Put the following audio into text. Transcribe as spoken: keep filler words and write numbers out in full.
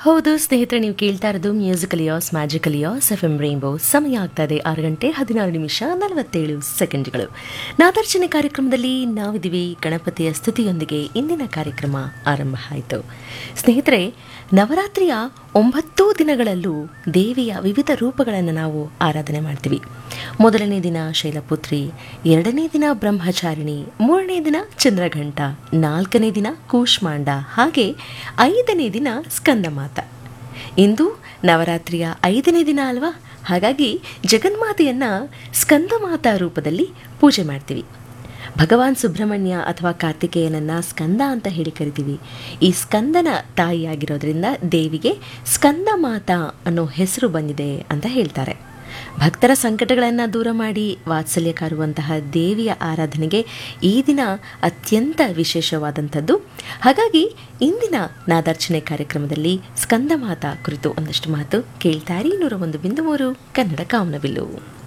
ಹೌದು ಸ್ನೇಹಿತರೆ, ನೀವು ಕೇಳ್ತಾ ಇರೋದು musical as magical as F M rainbow. ಸಮಯ ಆಗ್ತಾ ಇದೆ ಆರು ಗಂಟೆ ಹದಿನಾರು ನಿಮಿಷ ನಲವತ್ತೇಳು ಸೆಕೆಂಡ್ಗಳು. ನಾದಾರ್ಚನೆ ಕಾರ್ಯಕ್ರಮದಲ್ಲಿ ನಾವಿದ್ದೀವಿ. ಗಣಪತಿಯ ಸ್ತುತಿಯೊಂದಿಗೆ ಇಂದಿನ ಕಾರ್ಯಕ್ರಮ ಆರಂಭ ಆಯಿತು. ಸ್ನೇಹಿತರೆ, ನವರಾತ್ರಿಯ ಒಂಬತ್ತು ದಿನಗಳಲ್ಲೂ ದೇವಿಯ ವಿವಿಧ ರೂಪಗಳನ್ನು ನಾವು ಆರಾಧನೆ ಮಾಡ್ತೀವಿ. ಮೊದಲನೇ ದಿನ ಶೈಲಪುತ್ರಿ, ಎರಡನೇ ದಿನ ಬ್ರಹ್ಮಚಾರಿಣಿ, ಮೂರನೇ ದಿನ ಚಂದ್ರಘಂಟ, ನಾಲ್ಕನೇ ದಿನ ಕೂಷ್ಮಾಂಡ, ಹಾಗೆ ಐದನೇ ದಿನ ಸ್ಕಂದಮಾತ. ಇಂದು ನವರಾತ್ರಿಯ ಐದನೇ ದಿನ ಅಲ್ವಾ, ಹಾಗಾಗಿ ಜಗನ್ಮಾತೆಯನ್ನ ಸ್ಕಂದಮಾತಾ ರೂಪದಲ್ಲಿ ಪೂಜೆ ಮಾಡ್ತೀವಿ. ಭಗವಾನ್ ಸುಬ್ರಹ್ಮಣ್ಯ ಅಥವಾ ಕಾರ್ತಿಕೇಯನನ್ನ ಸ್ಕಂದ ಅಂತ ಹೇಳಿ ಕರಿತೀವಿ. ಈ ಸ್ಕಂದನ ತಾಯಿಯಾಗಿರೋದ್ರಿಂದ ದೇವಿಗೆ ಸ್ಕಂದಮಾತಾ ಅನ್ನೋ ಹೆಸರು ಬಂದಿದೆ ಅಂತ ಹೇಳ್ತಾರೆ. ಭಕ್ತರ ಸಂಕಟಗಳನ್ನು ದೂರ ಮಾಡಿ ವಾತ್ಸಲ್ಯ ಕಾರುವಂತಹ ದೇವಿಯ ಆರಾಧನೆಗೆ ಈ ದಿನ ಅತ್ಯಂತ ವಿಶೇಷವಾದಂಥದ್ದು. ಹಾಗಾಗಿ ಇಂದಿನ ನಾದಾರ್ಚನೆ ಕಾರ್ಯಕ್ರಮದಲ್ಲಿ ಸ್ಕಂದಮಾತಾ ಕುರಿತು ಒಂದಷ್ಟು ಮಾತು ಕೇಳ್ತಾರಿ. ನೂರ ಒಂದು ಬಿಂದು ಮೂರು ಕನ್ನಡ ಕಾಮನಬಿಲ್ಲು.